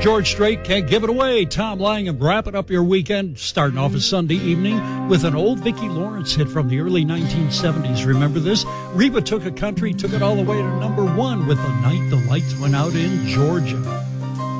George Strait, Can't Give It Away. Tom Langham wrapping up your weekend, starting off a Sunday evening with an old Vicki Lawrence hit from the early 1970s. Remember this? Reba Took a Country, took it all the way to number one with The Night the Lights Went Out in Georgia.